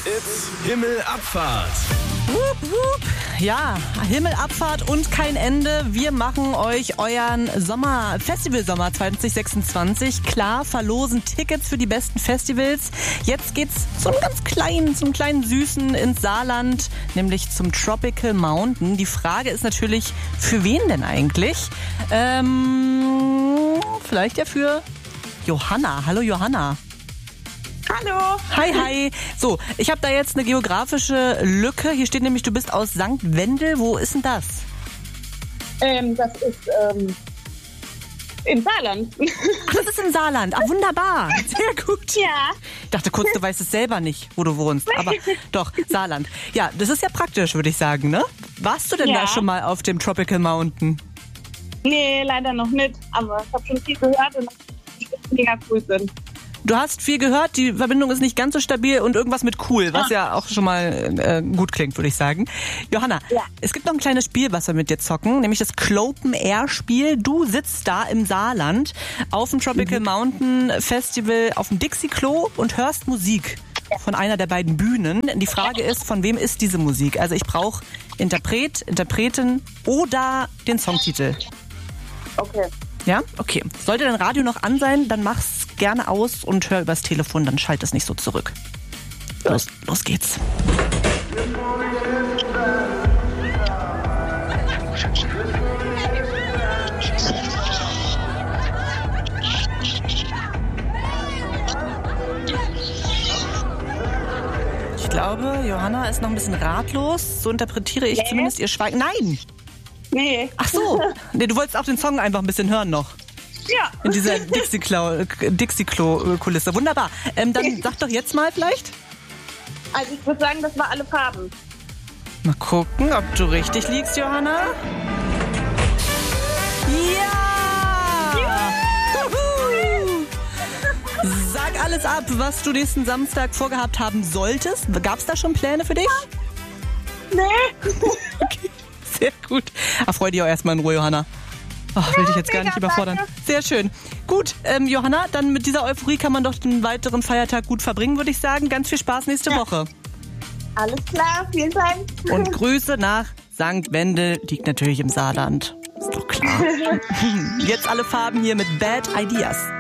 It's Himmelabfahrt. Wup, wup. Ja, Himmelabfahrt und kein Ende. Wir machen euch euren Festivalsommer 2026 klar, verlosen Tickets für die besten Festivals. Jetzt geht's zum kleinen Süßen ins Saarland, nämlich zum Tropical Mountain. Die Frage ist natürlich, für wen denn eigentlich? Vielleicht ja für Johanna. Hallo Johanna. Hallo. Hi. So, ich habe da jetzt eine geografische Lücke. Hier steht nämlich, du bist aus St. Wendel. Wo ist denn das? Das ist im Saarland. Ach, das ist im Saarland. Ah, wunderbar. Sehr gut. Ja. Ich dachte kurz, du weißt es selber nicht, wo du wohnst. Aber doch, Saarland. Ja, das ist ja praktisch, würde ich sagen, ne? Warst du denn da schon mal auf dem Tropical Mountain? Nee, leider noch nicht. Aber ich habe schon viel gehört und mega cool sind. Du hast viel gehört, die Verbindung ist nicht ganz so stabil und irgendwas mit cool, was ja auch schon mal gut klingt, würde ich sagen. Johanna, Es gibt noch ein kleines Spiel, was wir mit dir zocken, nämlich das Clopen Air Spiel. Du sitzt da im Saarland auf dem Tropical Mountain Festival auf dem Dixie-Klo und hörst Musik von einer der beiden Bühnen. Die Frage ist, von wem ist diese Musik? Also ich brauche Interpret, Interpretin oder den Songtitel. Okay. Ja? Okay. Sollte dein Radio noch an sein, dann mach's gerne aus und hör übers Telefon, dann schalt es nicht so zurück. Los geht's. Ich glaube, Johanna ist noch ein bisschen ratlos. So interpretiere ich zumindest ihr Schweigen. Nein! Nee. Ach so. Nee, du wolltest auch den Song einfach ein bisschen hören noch. Ja. In dieser Dixie-Klo-Kulisse. Wunderbar. Dann sag doch jetzt mal vielleicht. Also ich würde sagen, das war Alle Farben. Mal gucken, ob du richtig liegst, Johanna. Ja! Juhu! Sag alles ab, was du nächsten Samstag vorgehabt haben solltest. Gab es da schon Pläne für dich? Nee. Okay, sehr gut. Freu dich auch erstmal in Ruhe, Johanna. Will dich jetzt gar nicht überfordern. Danke. Sehr schön. Gut, Johanna, dann mit dieser Euphorie kann man doch den weiteren Feiertag gut verbringen, würde ich sagen. Ganz viel Spaß nächste Woche. Alles klar, vielen Dank. Und Grüße nach St. Wendel, liegt natürlich im Saarland. Ist doch klar. Jetzt Alle Farben hier mit Bad Ideas.